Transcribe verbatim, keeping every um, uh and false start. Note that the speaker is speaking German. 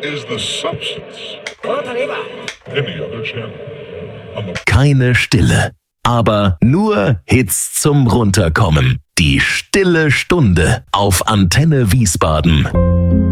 is the substance. In the other channel. Keine Stille, aber nur Hits zum Runterkommen. Die Stille Stunde auf Antenne Wiesbaden.